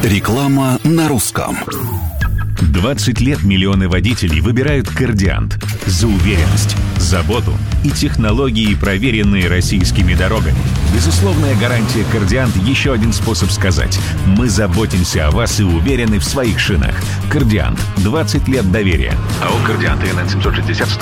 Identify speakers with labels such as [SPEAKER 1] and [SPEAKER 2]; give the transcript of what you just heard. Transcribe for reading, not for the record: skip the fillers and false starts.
[SPEAKER 1] Реклама на русском.
[SPEAKER 2] 20 лет миллионы водителей выбирают «Кардиант» за уверенность, заботу и технологии, проверенные российскими дорогами. Безусловная гарантия «Кардиант» — еще один способ сказать: мы заботимся о вас и уверены в своих шинах. «Кардиант» — 20 лет доверия.
[SPEAKER 3] АО «Кардиант» ИНН 760